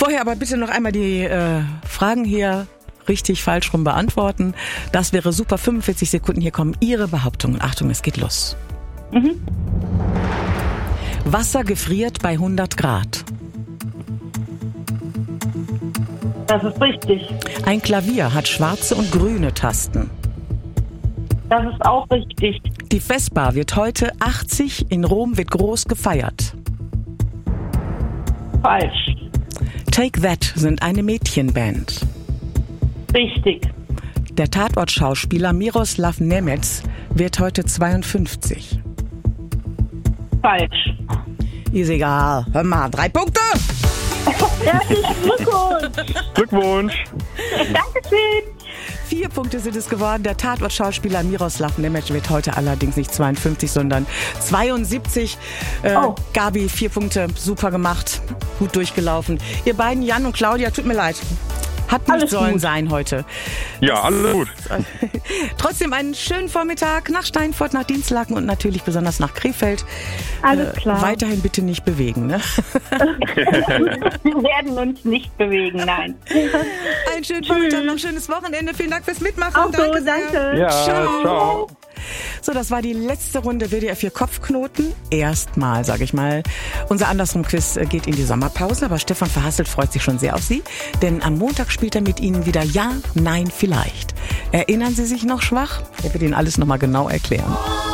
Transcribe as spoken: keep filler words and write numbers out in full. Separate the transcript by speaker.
Speaker 1: Vorher aber bitte noch einmal die äh, Fragen hier richtig, falsch rum beantworten. Das wäre super. fünfundvierzig Sekunden. Hier kommen Ihre Behauptungen. Achtung, es geht los.
Speaker 2: Mhm.
Speaker 1: Wasser gefriert bei hundert Grad.
Speaker 2: Das ist richtig.
Speaker 1: Ein Klavier hat schwarze und grüne Tasten.
Speaker 2: Das ist auch richtig.
Speaker 1: Die Vespa wird heute achtzig. In Rom wird groß gefeiert.
Speaker 2: Falsch.
Speaker 1: Take That sind eine Mädchenband.
Speaker 2: Richtig.
Speaker 1: Der Tatortschauspieler Miroslav Nemec wird heute zweiundfünfzig.
Speaker 2: Falsch.
Speaker 1: Ist egal. Hör mal, drei Punkte!
Speaker 2: Herzlichen Glückwunsch.
Speaker 3: Glückwunsch.
Speaker 2: Dankeschön.
Speaker 1: Vier Punkte sind es geworden. Der Tatortschauspieler Miroslav Nemec wird heute allerdings nicht zweiundfünfzig, sondern zweiundsiebzig. Äh,
Speaker 2: Oh.
Speaker 1: Gabi, vier Punkte, super gemacht, gut durchgelaufen. Ihr beiden, Jan und Claudia, tut mir leid. Hat nicht
Speaker 2: Alles
Speaker 1: sollen
Speaker 2: gut.
Speaker 1: sein heute.
Speaker 3: Ja, alles gut.
Speaker 1: Trotzdem einen schönen Vormittag nach Steinfurt, nach Dinslaken und natürlich besonders nach Krefeld.
Speaker 2: Alles klar.
Speaker 1: Weiterhin bitte nicht bewegen, ne?
Speaker 2: Wir werden uns nicht bewegen, nein.
Speaker 1: Einen schönen Vormittag, noch ein schönes Wochenende. Vielen Dank fürs Mitmachen.
Speaker 2: Auch so,
Speaker 1: Danke sehr.
Speaker 2: danke.
Speaker 3: Ja, ciao.
Speaker 1: So, das war die letzte Runde W D R vier Kopfknoten. Erstmal, sage ich mal. Unser Andersrum-Quiz geht in die Sommerpause, aber Stefan Verhasselt freut sich schon sehr auf Sie, denn am Montag spielt er mit Ihnen wieder Ja, Nein, Vielleicht. Erinnern Sie sich noch schwach? Er wird Ihnen alles nochmal genau erklären.